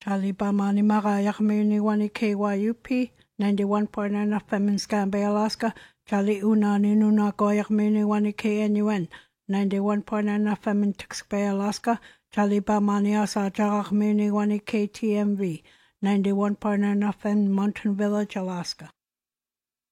Charlie Bamani Mara Yakamuni Wani KYUP 91.9 FM in Scanbay, Alaska. Charlie Unani Nuna Goyakamuni Wani KNUN 91.9 FM in Tixk Bay, Alaska. Charlie Bamani Asa Jarakamuni Wani KTMV 91.9 FM in Mountain Village, Alaska.